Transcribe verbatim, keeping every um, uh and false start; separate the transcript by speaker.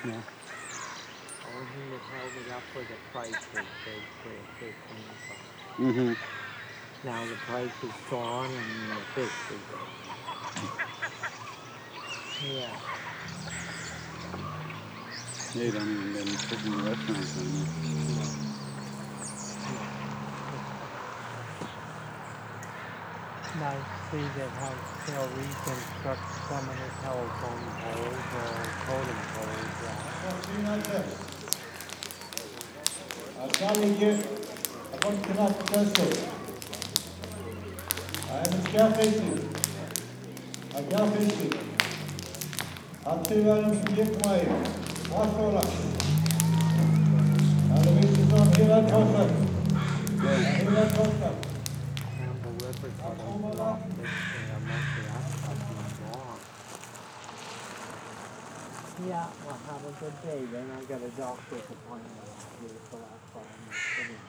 Speaker 1: Yeah.
Speaker 2: Only thing that held it up was the prices, they, where the fish came from.
Speaker 1: Mm-hmm.
Speaker 2: Now the price is gone and the fish is gone. Yeah.
Speaker 1: They don't even let them cook in the restaurants anymore.
Speaker 2: No. No. Nice to see that how they'll reconstruct some of the telephone poles or totem poles.
Speaker 3: Sadece appointment cancel. I am scarcity. I scarcity. Aktivaren gick mig. Varsågoda. Ja, det finns ju sån hela korset. Hela korset.
Speaker 2: Campbell River sort of lost it, uh, most of that stuff is gone. Yeah, well, have a good day then. I got a doctor's appointment here, so that's why I'm